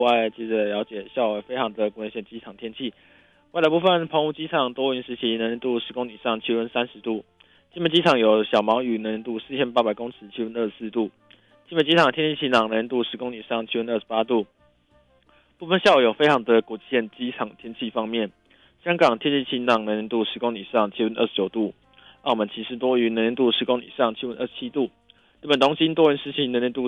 外，接着了解下午飞航的国内线机场天气。外岛部分，澎湖机场多云时期，能见度10公里以上，气温30度。金门机场有小毛雨，能见度4800公尺，气温24度。金门机场天气晴朗，能见度10公里以上，气温28度。部分下午有飞航的国际线机场天气方面，香港天气晴朗，能见度10公里以上，气温29度。澳门其实多云，能见度10公里以上，气温27度。日本东京多云时期，能见度